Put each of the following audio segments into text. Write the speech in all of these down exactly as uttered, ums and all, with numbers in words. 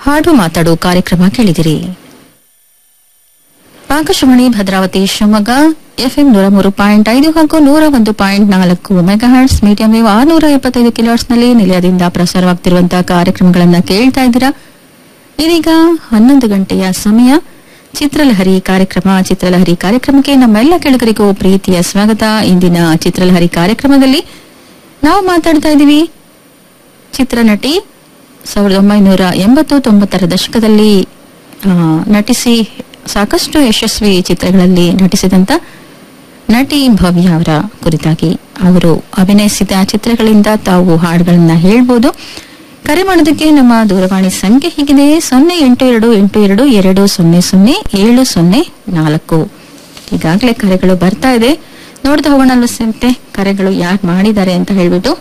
ಹಾಡು ಮಾತಾಡು ಕಾರ್ಯಕ್ರಮ ಕೇಳಿದಿರಿ. ಆಕಾಶವಾಣಿ ಭದ್ರಾವತಿ ಶಿವಮೊಗ್ಗ ಎಫ್ಎಂ ನೂರ ಮೂರು ಪಾಯಿಂಟ್ ಐದು ಹಾಗೂ ನೂರ ಒಂದು ಪಾಯಿಂಟ್ ನಾಲ್ಕು ಮೆಗಾಹರ್ಟ್ಸ್ ಮೀಡಿಯಂ ವೇವ್ ಆರುನೂರ ಎಪ್ಪತ್ತೈದು ಕಿಲೋಹರ್ಟ್ಸ್ ನಲ್ಲಿ ನಿಲಯದಿಂದ ಪ್ರಸಾರವಾಗುತ್ತಿರುವಂತಹ ಕಾರ್ಯಕ್ರಮಗಳನ್ನ ಕೇಳ್ತಾ ಇದ್ದೀರಾ. ಇದೀಗ ಹನ್ನೊಂದು ಗಂಟೆಯ ಸಮಯ. ಚಿತ್ರಲಹರಿ ಕಾರ್ಯಕ್ರಮ ಚಿತ್ರಲಹರಿ ಕಾರ್ಯಕ್ರಮಕ್ಕೆ ನಮ್ಮೆಲ್ಲ ಕೆಳಗರಿಗೂ ಪ್ರೀತಿಯ ಸ್ವಾಗತ. ಇಂದಿನ ಚಿತ್ರಲಹರಿ ಕಾರ್ಯಕ್ರಮದಲ್ಲಿ ನಾವು ಮಾತಾಡ್ತಾ ಇದ್ದೀವಿ ಚಿತ್ರನಟಿ ಸಾವಿರದ ಒಂಬೈನೂರ ಎಂಬತ್ತು ತೊಂಬತ್ತರ ದಶಕದಲ್ಲಿ ನಟಿಸಿ ಸಾಕಷ್ಟು ಯಶಸ್ವಿ ಚಿತ್ರಗಳಲ್ಲಿ ನಟಿಸಿದಂತ ನಟಿ ಭವ್ಯ ಅವರ ಕುರಿತಾಗಿ. ಅವರು ಅಭಿನಯಿಸಿದ ಚಿತ್ರಗಳಿಂದ ತಾವು ಹಾಡುಗಳನ್ನ ಹೇಳ್ಬೋದು. ಕರೆ ಮಾಡೋದಕ್ಕೆ ನಮ್ಮ ದೂರವಾಣಿ ಸಂಖ್ಯೆ ಹೀಗಿದೆ: ಸೊನ್ನೆ ಎಂಟು ಎರಡು ಎಂಟು ಎರಡು ಎರಡು ಸೊನ್ನೆ ಸೊನ್ನೆ ಏಳು ಸೊನ್ನೆ ನಾಲ್ಕು. ಈಗಾಗಲೇ ಕರೆಗಳು ಬರ್ತಾ ಇದೆ, ನೋಡ್ತಾ ಹೋಗೋಣ ಅನ್ಸುತ್ತೆ ಕರೆಗಳು ಯಾರು ಮಾಡಿದ್ದಾರೆ ಅಂತ ಹೇಳ್ಬಿಟ್ಟು.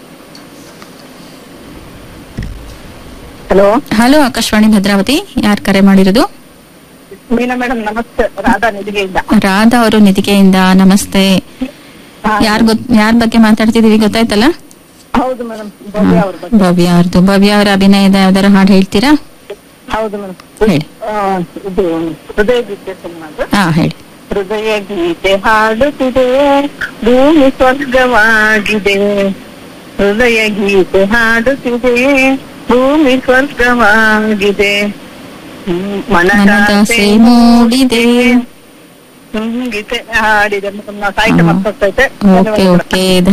Hello hello, Akashvani Bhadravati. ಯಾರು ಕರೆ ಮಾಡಿರೋದು? ಮೀನಾ ಮೇಡಮ್, ನಮಸ್ತೆ. ರಾಧಾ ನಿಧಿಗೆಯಿಂದ. ರಾಧಾ ಅವರು ನಿಧಿಗೆಯಿಂದ. ನಮಸ್ತೆ. ಯಾರ್ ಗೊತ್ ಯಾರ ಬಗ್ಗೆ ಮಾತಾಡ್ತಿದೀವಿ ಗೊತ್ತಾಯ್ತಲ್ಲ? ಹೌದು ಮೇಡಮ್, ಭವ್ಯ ಅವ್ರ ಬಗ್ಗೆ. ಭವ್ಯ ಅವ್ರದ್ದು. ಭವ್ಯ ಅವರ ಅಭಿನಯದ ಯಾವ್ದಾರ ಹಾಡು ಹೇಳ್ತೀರಾ? ಹೌದು ಮೇಡಮ್, ಹೇಳಿ. ಇದು ಹೃದಯ ಗೀತೆ ಸಿನಿಮಾದು. ಹಾ, ಹೇಳಿ. ಹೃದಯ ಗೀತೆ ಹಾಡುತ್ತಿದೆ, ಭೂಮಿ ಸ್ವರ್ಗವಾಗಿದೆ. ಹೃದಯ ಗೀತೆ ಹಾಡುತ್ತಿದೆ, ಭೂಮಿ ಸ್ವರ್ಗವಾಗಿದೆ. ಮನದಾಸೆ ಮೂಡಿದೆ. ಗೀತೆ ಹಾಡಿದೆ. ಸಾಹಿತ್ಯ ಮರ್ತೋಗ್ತೈತೆ. Okay okay